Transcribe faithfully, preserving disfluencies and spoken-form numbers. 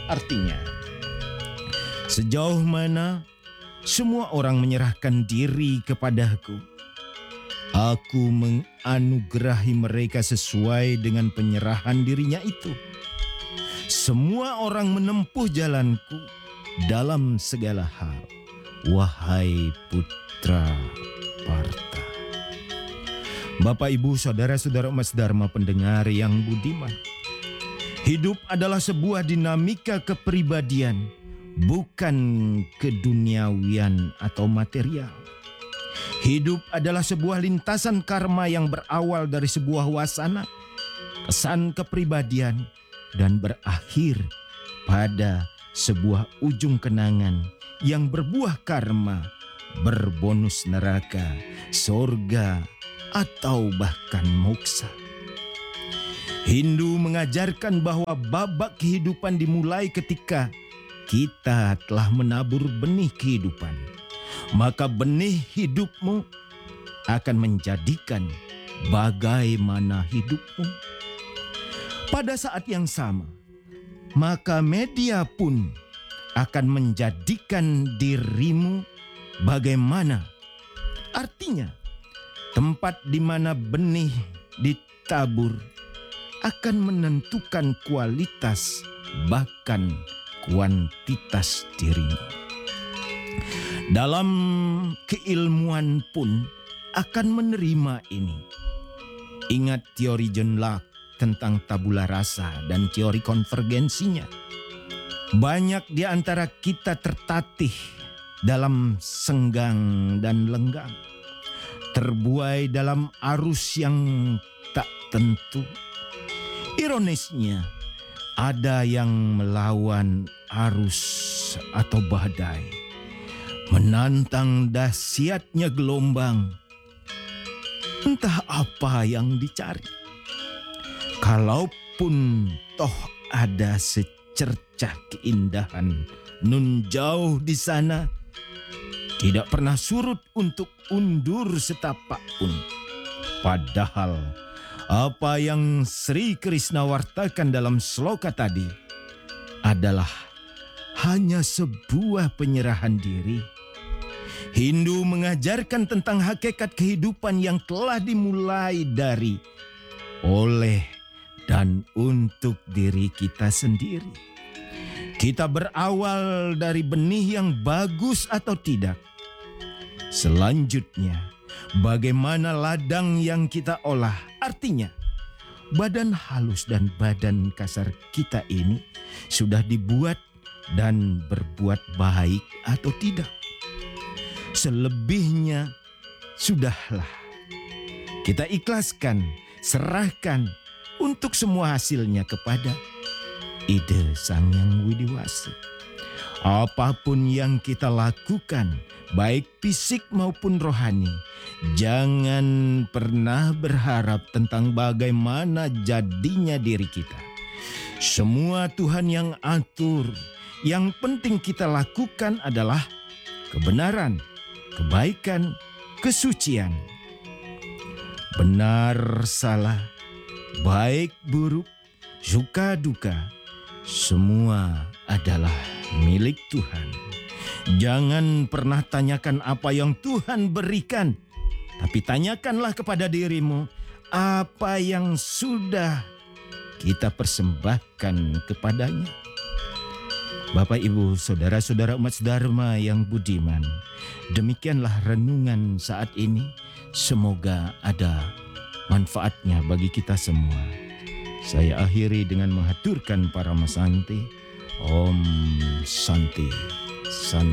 Artinya, sejauh mana semua orang menyerahkan diri kepadaku, aku menganugerahi mereka sesuai dengan penyerahan dirinya itu. Semua orang menempuh jalanku dalam segala hal, wahai putra Partha. Bapak, Ibu, saudara-saudara umat Dharma pendengar yang budiman, hidup adalah sebuah dinamika kepribadian, bukan keduniawian atau material. Hidup adalah sebuah lintasan karma yang berawal dari sebuah wasana, kesan kepribadian, dan berakhir pada sebuah ujung kenangan yang berbuah karma, berbonus neraka, sorga, atau bahkan moksa. Hindu mengajarkan bahwa babak kehidupan dimulai ketika kita telah menabur benih kehidupan. Maka benih hidupmu akan menjadikan bagaimana hidupmu. Pada saat yang sama, maka media pun akan menjadikan dirimu bagaimana. Artinya, tempat di mana benih ditabur akan menentukan kualitas bahkan kuantitas dirimu. Dalam keilmuan pun akan menerima ini. Ingat teori John Locke tentang tabula rasa dan teori konvergensinya. Banyak di antara kita tertatih dalam senggang dan lenggang, terbuai dalam arus yang tak tentu. Ironisnya, ada yang melawan arus atau badai, menantang dahsyatnya gelombang. Entah apa yang dicari. Kalaupun toh ada secercah keindahan nun jauh di sana, tidak pernah surut untuk undur setapak pun. Padahal apa yang Sri Krishna wartakan dalam sloka tadi adalah hanya sebuah penyerahan diri. Hindu mengajarkan tentang hakikat kehidupan yang telah dimulai dari, oleh, dan untuk diri kita sendiri. Kita berawal dari benih yang bagus atau tidak. Selanjutnya, bagaimana ladang yang kita olah. Artinya, badan halus dan badan kasar kita ini sudah dibuat dan berbuat baik atau tidak. Selebihnya sudahlah kita ikhlaskan, serahkan untuk semua hasilnya kepada ide Sang Yang Widiwasi. Apapun yang kita lakukan, baik fisik maupun rohani, jangan pernah berharap tentang bagaimana jadinya diri kita. Semua Tuhan yang atur. Yang penting kita lakukan adalah kebenaran, kebaikan, kesucian. Benar, salah, baik, buruk, suka, duka, semua adalah milik Tuhan. Jangan pernah tanyakan apa yang Tuhan berikan, tapi tanyakanlah kepada dirimu apa yang sudah kita persembahkan kepadanya. Bapak, Ibu, saudara-saudara umat Dharma yang budiman, demikianlah renungan saat ini. Semoga ada manfaatnya bagi kita semua. Saya akhiri dengan menghaturkan Paramasanti. Om Santi Santi.